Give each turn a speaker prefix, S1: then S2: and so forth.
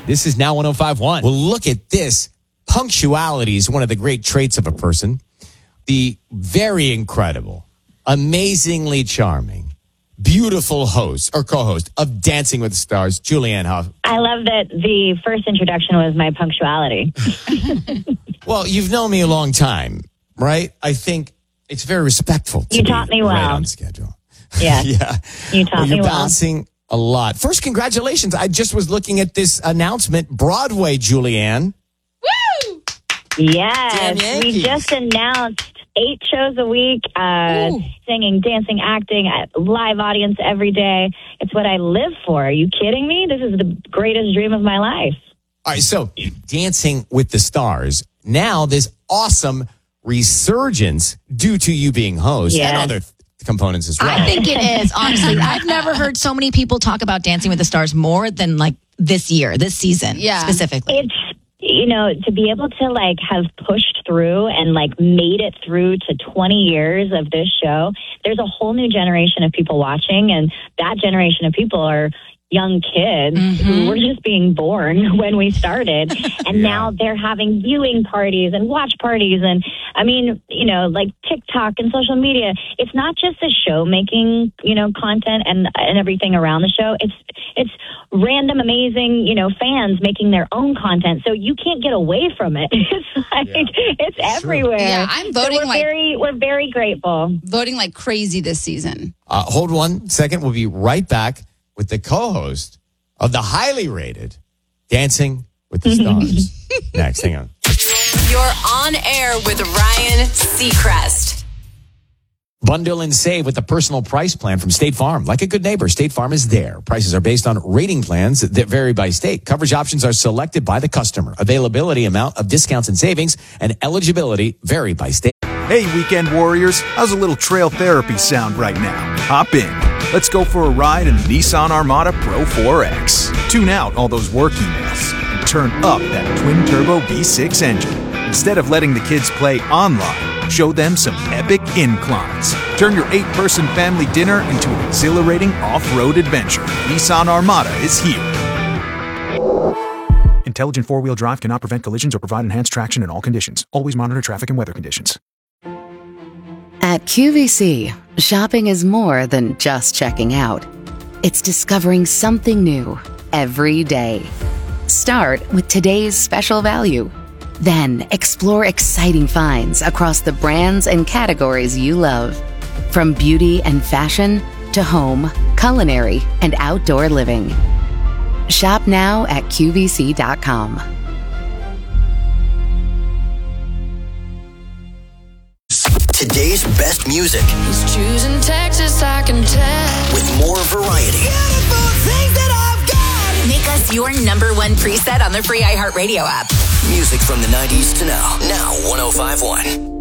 S1: This is Now 105.1. Well, look at this. Punctuality is one of the great traits of a person. The very incredible, amazingly charming, beautiful host or co-host of Dancing with the Stars, Julianne Hough.
S2: I love that the first introduction was my punctuality.
S1: Well, you've known me a long time, right? I think it's very respectful to
S2: You taught me well.
S1: Right on schedule.
S2: Yeah.
S1: Yeah.
S2: You taught me
S1: You're
S2: well.
S1: bouncing a lot. First, congratulations. I just was looking at this announcement. Broadway, Julianne.
S3: Woo!
S2: Yes.
S1: Damn
S2: We
S1: Yankees.
S2: just announced 8 shows a week, singing, dancing, acting, live audience every day. It's what I live for. Are you kidding me? This is the greatest dream of my life.
S1: All right, so Dancing with the Stars. Now this awesome resurgence due to you being host and other components as well.
S3: I think it is, honestly. I've never heard so many people talk about Dancing with the Stars more than like this season specifically.
S2: It's, to be able to like have pushed through and like made it through to 20 years of this show, there's a whole new generation of people watching, and that generation of people are young kids who were just being born when we started. And now they're having viewing parties and watch parties. And I mean, like TikTok and social media, it's not just the show making, content and everything around the show. It's random, amazing, fans making their own content. So you can't get away from it. It's like, it's everywhere.
S4: Yeah, I'm voting
S2: so we're very grateful.
S4: Voting like crazy this season.
S1: Hold 1 second. We'll be right back with the co-host of the highly rated Dancing with the Stars. Next, hang on.
S5: You're on air with Ryan Seacrest.
S1: Bundle and save with the personal price plan from State Farm. Like a good neighbor, State Farm is there. Prices are based on rating plans that vary by state. Coverage options are selected by the customer. Availability, amount of discounts and savings, and eligibility vary by state.
S6: Hey, weekend warriors, how's a little trail therapy sound right now? Hop in. Let's go for a ride in the Nissan Armada Pro 4X. Tune out all those work emails and turn up that twin-turbo V6 engine. Instead of letting the kids play online, show them some epic inclines. Turn your 8-person family dinner into an exhilarating off-road adventure. Nissan Armada is here. Intelligent four-wheel drive cannot prevent collisions or provide enhanced traction in all conditions. Always monitor traffic and weather conditions.
S7: At QVC, shopping is more than just checking out. It's discovering something new every day. Start with today's special value. Then explore exciting finds across the brands and categories you love. From beauty and fashion to home, culinary, and outdoor living. Shop now at QVC.com.
S8: Today's best music.
S9: He's choosing Texas, I can tell.
S8: With more variety.
S9: Beautiful things that I've got.
S5: Make us your #1 preset on the free iHeartRadio app.
S8: Music from the 90s to now. Now 105.1.